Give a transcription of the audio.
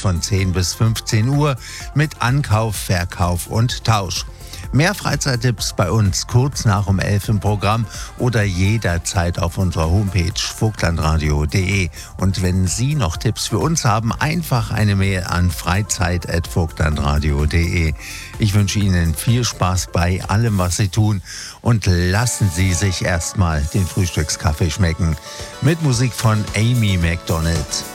von 10 bis 15 Uhr mit Ankauf, Verkauf und Tausch. Mehr Freizeittipps bei uns kurz nach um 11 im Programm oder jederzeit auf unserer Homepage vogtlandradio.de. Und wenn Sie noch Tipps für uns haben, einfach eine Mail an freizeit@vogtlandradio.de. Ich wünsche Ihnen viel Spaß bei allem, was Sie tun, und lassen Sie sich erstmal den Frühstückskaffee schmecken mit Musik von Amy Macdonald.